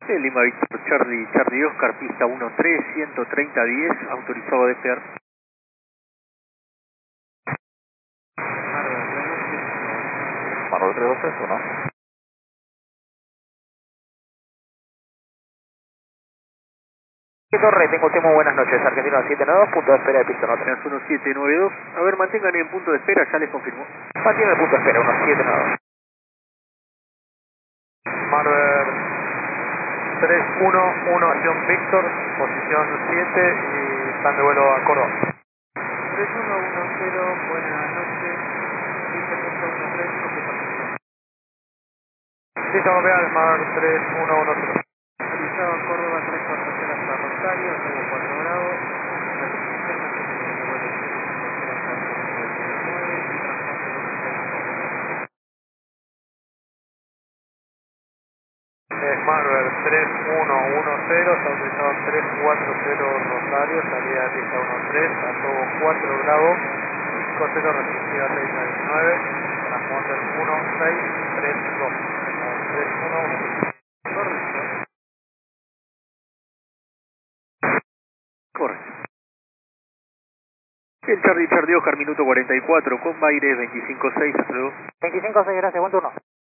Lima Victor Charlie Oscar, pista 13, 130-10, autorizado a despegar. Marvel 3231. Torre, tengo usted muy buenas noches, Argentino 792, punto de espera de pista nota. 1792, a ver, mantengan en punto de espera, ya les confirmó. Mantiene el punto de espera, 1792. Marvel 311 Víctor, posición 7 y plan de vuelo a Córdoba. 3110, buenas noches. 15.13, confirmación. Pista Europeal, Marvel 3110. Avisado a Córdoba 340 hasta Rosario, tengo 4 grados. La condición mantenimiento de vuelo 750 hasta el 9 y transporte 26. Marvel 3110, está autorizado 340 Rosario, salida de pista 13, a todo 4 grados, 50 restringida 619, transponder 1632, 3110. Correcto. Correcto. El Charlie Oscar, minuto 44, con Baires 25-6, hasta luego. 25-6, gracias, buen turno.